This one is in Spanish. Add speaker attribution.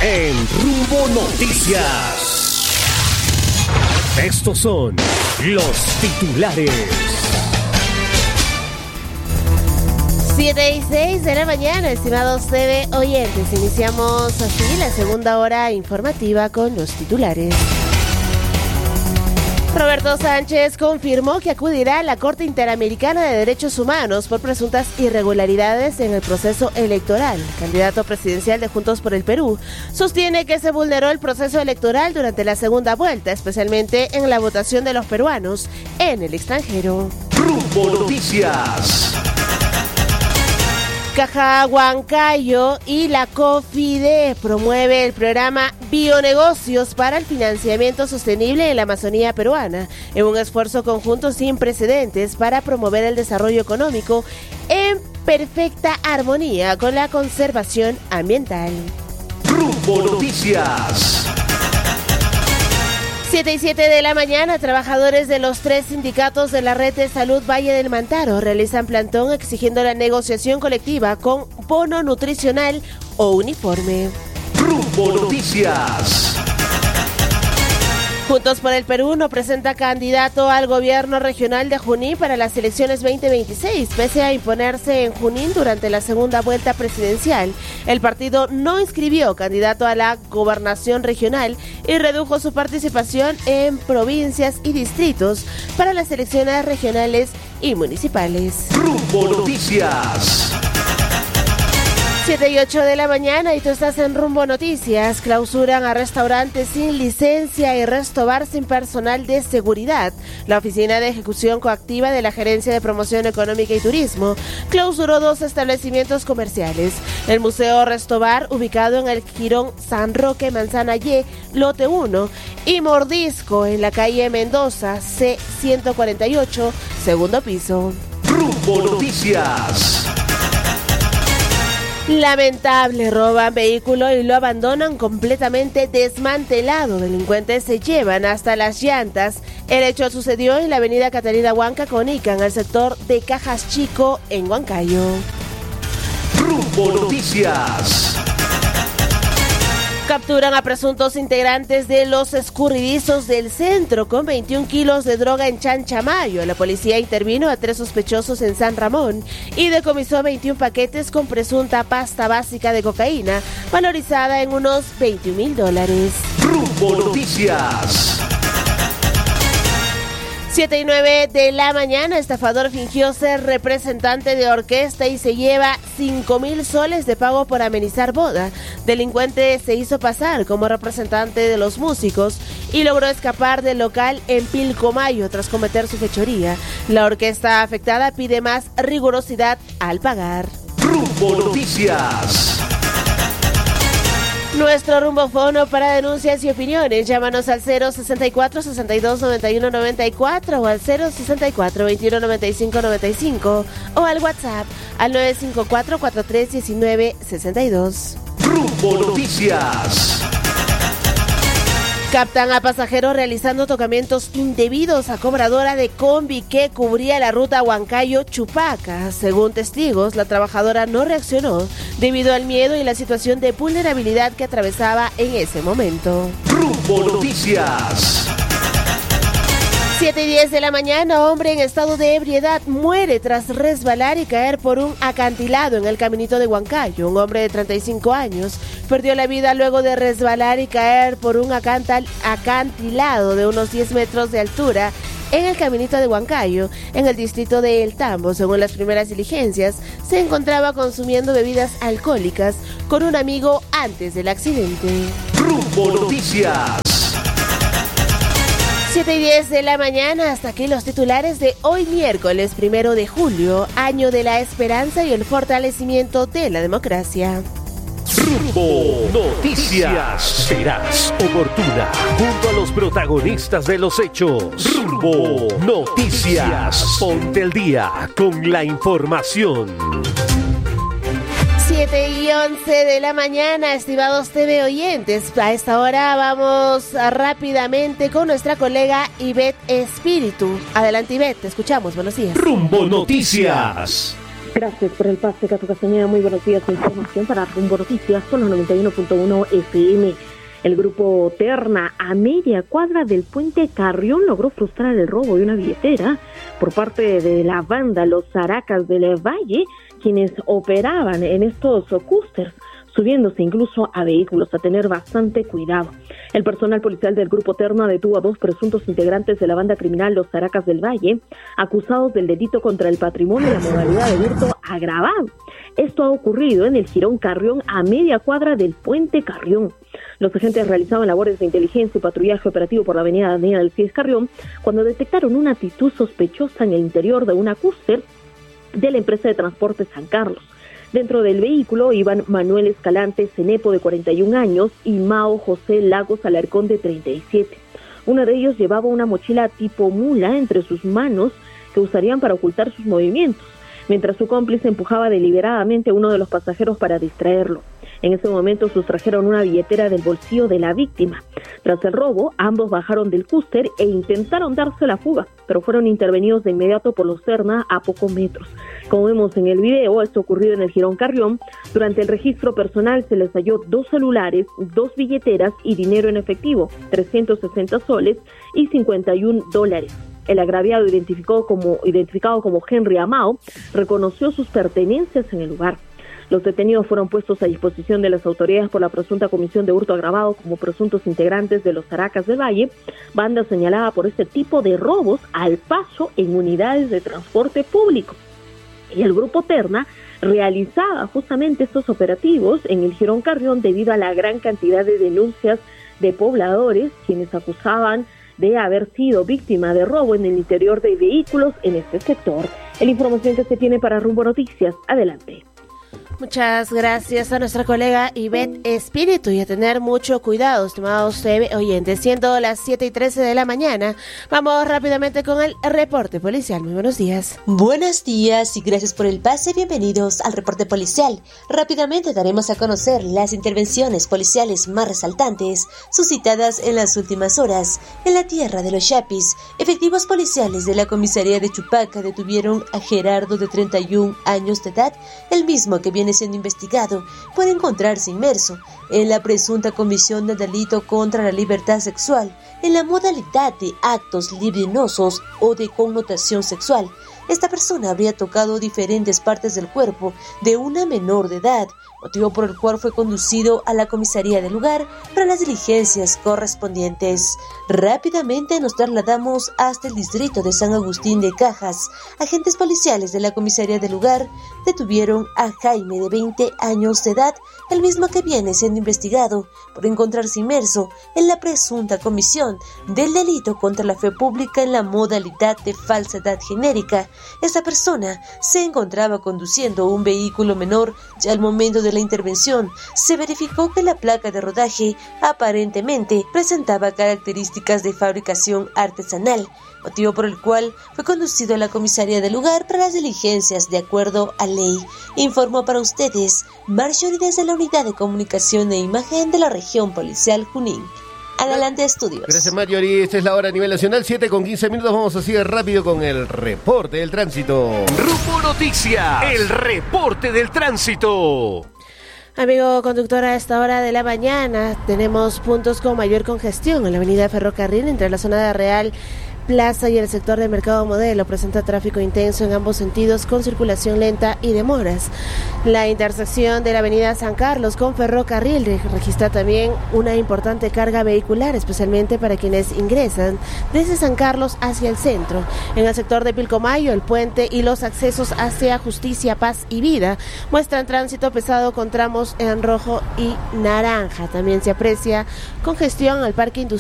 Speaker 1: en Rumbo Noticias. Estos son los titulares.
Speaker 2: 7:06 de la mañana, estimados TV oyentes. Iniciamos así la segunda hora informativa con los titulares. Roberto Sánchez confirmó que acudirá a la Corte Interamericana de Derechos Humanos por presuntas irregularidades en el proceso electoral. El candidato presidencial de Juntos por el Perú sostiene que se vulneró el proceso electoral durante la segunda vuelta, especialmente en la votación de los peruanos en el extranjero.
Speaker 1: Rumbo Noticias.
Speaker 2: Caja Huancayo y la COFIDE promueve el programa Bionegocios para el financiamiento sostenible en la Amazonía peruana, en un esfuerzo conjunto sin precedentes para promover el desarrollo económico en perfecta armonía con la conservación ambiental.
Speaker 1: Rumbo Noticias.
Speaker 2: 7:07 de la mañana, trabajadores de los 3 sindicatos de la Red de Salud Valle del Mantaro realizan plantón exigiendo la negociación colectiva con bono nutricional o uniforme.
Speaker 1: Rumbo Noticias.
Speaker 2: Juntos por el Perú no presenta candidato al gobierno regional de Junín para las elecciones 2026, pese a imponerse en Junín durante la segunda vuelta presidencial. El partido no inscribió candidato a la gobernación regional y redujo su participación en provincias y distritos para las elecciones regionales y municipales.
Speaker 1: Rumbo Noticias.
Speaker 2: 7:08 de la mañana y tú estás en Rumbo Noticias. Clausuran a restaurantes sin licencia y restobar sin personal de seguridad. La Oficina de Ejecución Coactiva de la Gerencia de Promoción Económica y Turismo clausuró 2 establecimientos comerciales. El Museo Restobar, ubicado en el Jirón San Roque, Manzana Y, Lote 1, y Mordisco, en la calle Mendoza, C148, segundo piso.
Speaker 1: Rumbo Noticias.
Speaker 2: Lamentable, roban vehículo y lo abandonan completamente desmantelado. Delincuentes se llevan hasta las llantas. El hecho sucedió en la avenida Catarina Huanca con Ica, en el sector de Cajas Chico, en Huancayo.
Speaker 1: Rumbo Noticias.
Speaker 2: Capturan a presuntos integrantes de los escurridizos del centro con 21 kilos de droga en Chanchamayo. La policía intervino a 3 sospechosos en San Ramón y decomisó 21 paquetes con presunta pasta básica de cocaína, valorizada en unos $21,000.
Speaker 1: Rumbo Noticias.
Speaker 2: 7:09 de la mañana, estafador fingió ser representante de orquesta y se lleva 5,000 soles de pago por amenizar boda. Delincuente se hizo pasar como representante de los músicos y logró escapar del local en Pilcomayo tras cometer su fechoría. La orquesta afectada pide más rigurosidad al pagar.
Speaker 1: Rumbo Noticias.
Speaker 2: Nuestro rumbofono para denuncias y opiniones. Llámanos al 064-6291-94 o al 064-2195-95 o al WhatsApp al 954-4319-62.
Speaker 1: Rumbo Noticias.
Speaker 2: Captan a pasajero realizando tocamientos indebidos a cobradora de combi que cubría la ruta Huancayo-Chupaca. Según testigos, la trabajadora no reaccionó debido al miedo y la situación de vulnerabilidad que atravesaba en ese momento.
Speaker 1: Rumbo Noticias.
Speaker 2: 7:10 de la mañana, hombre en estado de ebriedad muere tras resbalar y caer por un acantilado en el caminito de Huancayo. Un hombre de 35 años perdió la vida luego de resbalar y caer por un acantilado de unos 10 metros de altura en el caminito de Huancayo, en el distrito de El Tambo. Según las primeras diligencias, se encontraba consumiendo bebidas alcohólicas con un amigo antes del accidente.
Speaker 1: Rumbo Noticias.
Speaker 2: 7:10 de la mañana, hasta aquí los titulares de hoy miércoles 1 de julio, año de la esperanza y el fortalecimiento de la democracia.
Speaker 1: Rumbo Noticias. Veraz, oportuna, junto a los protagonistas de los hechos. Rumbo Noticias. Ponte el día con la información.
Speaker 2: 7:11 de la mañana, estimados TV oyentes. A esta hora vamos rápidamente con nuestra colega Ivette Espíritu. Adelante, Ivette, te escuchamos. Buenos días.
Speaker 1: Rumbo Noticias.
Speaker 3: Gracias por el pase, Cato Castañeda. Muy buenos días. Información para Rumbo Noticias con los 91.1 FM. El grupo Terna, a media cuadra del puente Carrión, logró frustrar el robo de una billetera por parte de la banda Los Saracas del Valle, quienes operaban en estos cústers, subiéndose incluso a vehículos, a tener bastante cuidado. El personal policial del Grupo Terna detuvo a 2 presuntos integrantes de la banda criminal Los Saracas del Valle, acusados del delito contra el patrimonio en la modalidad de hurto agravado. Esto ha ocurrido en el Jirón Carrión, a media cuadra del puente Carrión. Los agentes realizaban labores de inteligencia y patrullaje operativo por la avenida Daniel Alcides Carrión cuando detectaron una actitud sospechosa en el interior de una cúster de la empresa de transporte San Carlos. Dentro del vehículo iban Manuel Escalante Cenepo, de 41 años, y Mao José Lagos Alarcón, de 37. Uno de ellos llevaba una mochila tipo mula entre sus manos que usarían para ocultar sus movimientos, mientras su cómplice empujaba deliberadamente a uno de los pasajeros para distraerlo. En ese momento sustrajeron una billetera del bolsillo de la víctima. Tras el robo, ambos bajaron del cúster e intentaron darse la fuga, pero fueron intervenidos de inmediato por los Terna a pocos metros. Como vemos en el video, esto ocurrido en el Jirón Carrión. Durante el registro personal se les halló 2 celulares, 2 billeteras y dinero en efectivo, 360 soles y $51. El agraviado, identificado como Henry Amao, reconoció sus pertenencias en el lugar. Los detenidos fueron puestos a disposición de las autoridades por la presunta comisión de hurto agravado como presuntos integrantes de los Saracas del Valle, banda señalada por este tipo de robos al paso en unidades de transporte público. Y el Grupo Terna realizaba justamente estos operativos en el Jirón Carrión debido a la gran cantidad de denuncias de pobladores quienes acusaban de haber sido víctima de robo en el interior de vehículos en este sector. La información que se tiene para Rumbo Noticias. Adelante.
Speaker 2: Muchas gracias a nuestra colega Ivette Espíritu, y a tener mucho cuidado, estimados oyentes. Siendo las 7:13 de la mañana, vamos rápidamente con el reporte policial. Muy buenos días.
Speaker 4: Buenos días y gracias por el pase. Bienvenidos al reporte policial. Rápidamente daremos a conocer las intervenciones policiales más resaltantes suscitadas en las últimas horas. En la tierra de los Chapis, efectivos policiales de la comisaría de Chupaca detuvieron a Gerardo, de 31 años de edad, el mismo que viene siendo investigado por encontrarse inmerso en la presunta comisión de delito contra la libertad sexual en la modalidad de actos libidinosos o de connotación sexual. Esta persona habría tocado diferentes partes del cuerpo de una menor de edad, motivo por el cual fue conducido a la comisaría del lugar para las diligencias correspondientes. Rápidamente nos trasladamos hasta el distrito de San Agustín de Cajas. Agentes policiales de la comisaría del lugar detuvieron a Jaime, de 20 años de edad, el mismo que viene siendo investigado por encontrarse inmerso en la presunta comisión del delito contra la fe pública en la modalidad de falsedad genérica. Esta persona se encontraba conduciendo un vehículo menor. Ya al momento de la intervención se verificó que la placa de rodaje aparentemente presentaba características de fabricación artesanal, motivo por el cual fue conducido a la comisaría del lugar para las diligencias de acuerdo a ley. Informó para ustedes Marjorie desde la Unidad de Comunicación e Imagen de la Región Policial Junín. Adelante, estudios.
Speaker 1: Gracias, Marjorie. Esta es la hora a nivel nacional, 7:15. Vamos así de rápido con el reporte del tránsito.
Speaker 5: Rumbo Noticias, el reporte del tránsito.
Speaker 2: Amigo conductor, a esta hora de la mañana tenemos puntos con mayor congestión en la avenida Ferrocarril entre la zona de Real Plaza y el sector del Mercado Modelo. Presenta tráfico intenso en ambos sentidos con circulación lenta y demoras. La intersección de la avenida San Carlos con Ferrocarril registra también una importante carga vehicular, especialmente para quienes ingresan desde San Carlos hacia el centro. En el sector de Pilcomayo, el puente y los accesos hacia Justicia, Paz y Vida muestran tránsito pesado con tramos en rojo y naranja. También se aprecia congestión al parque industrial